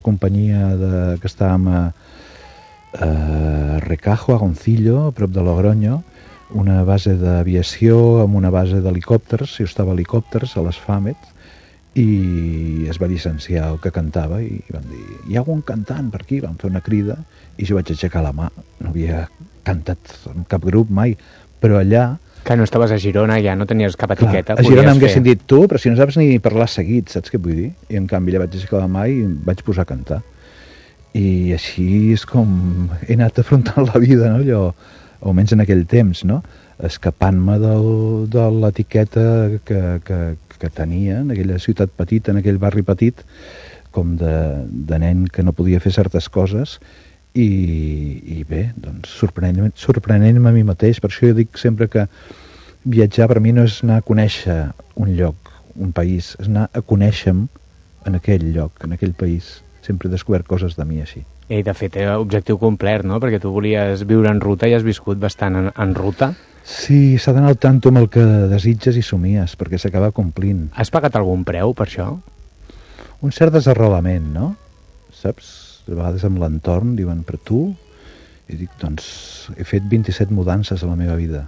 companyia que estàvem a Recajo, a Goncillo, a prop de Logroño, una base d'aviació amb una base d'helicòpters. Jo estava a helicòpters, a les FAMET, i es va llicenciar el que cantava i van dir, hi ha algun cantant per aquí? Van fer una crida i jo vaig aixecar la mà. No havia cantat en cap grup mai, però allà... Que no estaves a Girona, ja no tenies cap etiqueta. Clar, a Girona m'haguessin dit tu, però si no saps ni parlar seguit, saps què vull dir? I en canvi allà vaig aixecar la mà i vaig posar a cantar. I així és com he anat afrontant la vida, no? Allò, almenys en aquell temps, no? Escapant-me de l'etiqueta que tenia en aquella ciutat petita, en aquell barri petit, com de nen que no podia fer certes coses, i bé, doncs sorprenent-me a mi mateix. Per això jo dic sempre que viatjar per mi no és anar a conèixer un lloc, un país, és anar a conèixer-me en aquell lloc, en aquell país. Sempre he descobert coses de mi així. I de fet, objectiu complet, no? Perquè tu volies viure en ruta i has viscut bastant en ruta. Sí, s'ha d'anar al tanto amb el que desitges i somies, perquè s'acaba complint. Has pagat algun preu per això? Un cert desarrelament, no? Saps? De vegades amb l'entorn diuen, per tu? I dic, doncs, he fet 27 mudances a la meva vida.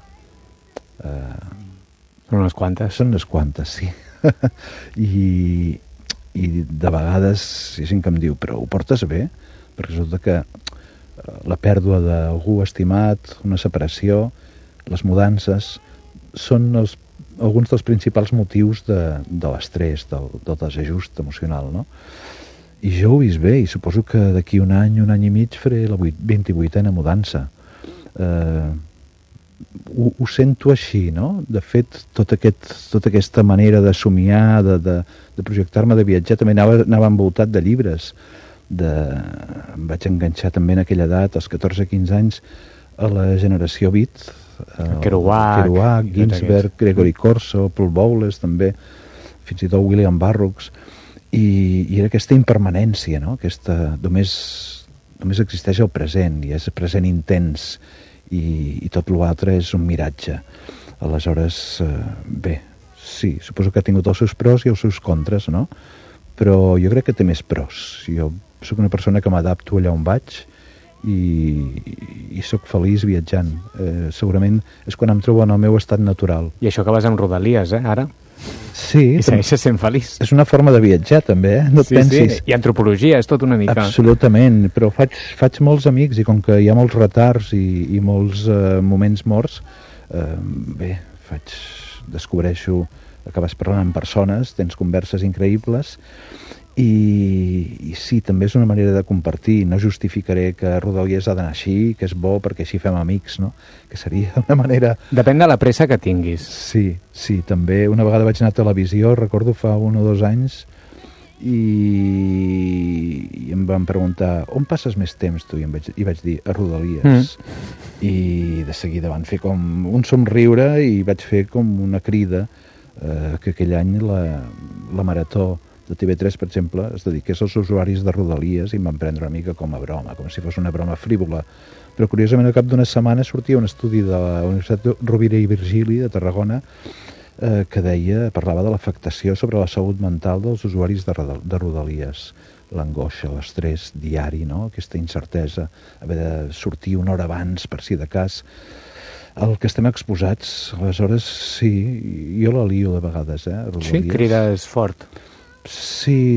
Són unes quantes. Són unes quantes, sí. I de vegades hi ha gent que em diu, però ho portes bé? Perquè resulta que la pèrdua d'algú estimat, una separació, les mudances, són alguns dels principals motius de l'estrès, del desajust emocional, no? I jo ho he vist bé, i suposo que d'aquí un any i mig faré la 28a mudança. Ho sento així, no? De fet, tota aquesta manera de somiar, de projectar-me, de viatjar, també anava envoltat de llibres. Em vaig enganxar també en aquella edat, als 14-15 anys, a la generació Beat, Kerouac, Ginsberg, Gregory Corso, Paul Bowles també, fins i tot William Burroughs, i era aquesta impermanència, no? Només existeix el present, i és present intens, i tot l'altre és un miratge. Aleshores, bé, sí, suposo que ha tingut els seus pros i els seus contres, no? Però jo crec que té més pros. Jo soc una persona que m'adapto allà on vaig i sóc feliç viatjant. Segurament és quan em trobo en el meu estat natural. I això que vas amb Rodalies, ara? Sí. I segueixes sent feliç. És una forma de viatjar, també, no et pensis. Sí. I antropologia, és tot una mica. Absolutament, però faig molts amics, i com que hi ha molts retards i molts moments morts, bé, descobreixo, acabes parlant amb persones, tens converses increïbles, i sí, també és una manera de compartir. No justificaré que Rodalies ha d'anar així, que és bo perquè així fem amics, no? Que seria una manera... Depèn de la pressa que tinguis. Sí, també. Una vegada vaig anar a televisió, recordo fa 1 o 2 anys, i em van preguntar, on passes més temps tu? I vaig dir, a Rodalies. I de seguida van fer com un somriure i vaig fer com una crida que aquell any la marató de TV3, per exemple, es dediqués als usuaris de Rodalies, i em van prendre una mica com a broma, com si fos una broma frívola. Però curiosament al cap d'una setmana sortia un estudi de la Universitat Rovira i Virgili de Tarragona que parlava de l'afectació sobre la salut mental dels usuaris de Rodalies. L'angoixa, l'estrès diari, no? Aquesta incertesa, haver de sortir una hora abans per si de cas, el que estem exposats. Aleshores, sí, jo la lio de vegades, Rodalies. Sí, crides fort. Sí.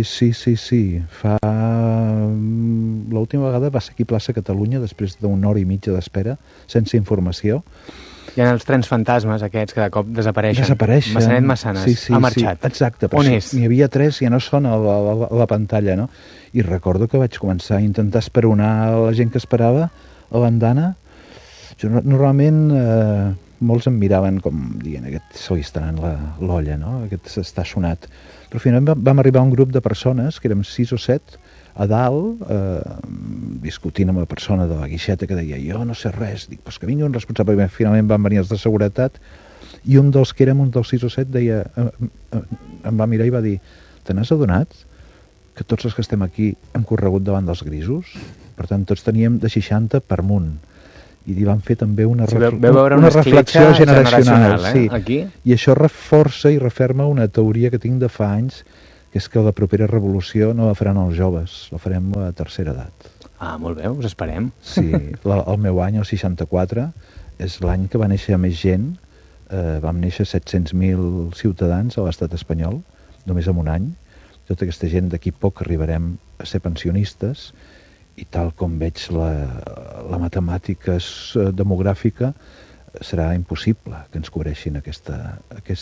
L'última vegada va ser aquí a Plaça Catalunya, després d'una hora i mitja d'espera, sense informació. Hi ha els trens fantasmes aquests que de cop desapareixen. Massanet-Massanes. Sí, ha marxat. Sí, exacte. On és? N'hi havia 3, ja no són a la pantalla, no? I recordo que vaig començar a intentar esperonar la gent que esperava a l'andana. Jo normalment... molts em miraven com dient, aquest se li està anant l'olla, no? Aquest està sonat. Però finalment vam arribar a un grup de persones, que érem 6 o 7, a dalt, discutint amb la persona de la guixeta que deia, jo no sé res, dic, pues que vingui un responsable. Finalment van venir els de seguretat, i un dels que érem, un dels 6 o 7, deia, em va mirar i va dir, te n'has adonat que tots els que estem aquí hem corregut davant dels grisos? Per tant, tots teníem de 60 per amunt. I van fer també una reflexió generacional. Sí. Aquí? I això reforça i referma una teoria que tinc de fa anys, que és que la propera revolució no la faran els joves, la farem a tercera edat. Ah, molt bé, us esperem. Sí, el meu any, el 64, és l'any que va néixer més gent. Vam néixer 700.000 ciutadans a l'estat espanyol, només en un any. Tota aquesta gent d'aquí poc arribarem a ser pensionistes, i tal com veig la matemàtica demogràfica, serà impossible que ens cobreixin aquesta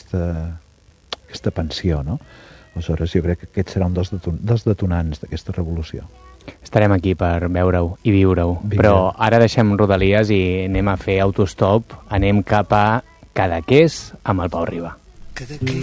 pensió, no? Aleshores, jo crec que aquest serà un dels detonants d'aquesta revolució. Estarem aquí per veure-ho i viure-ho. Però ara deixem Rodalies i anem a fer autostop, anem cap a Cadaqués amb el Pau Riba. Cadaqués,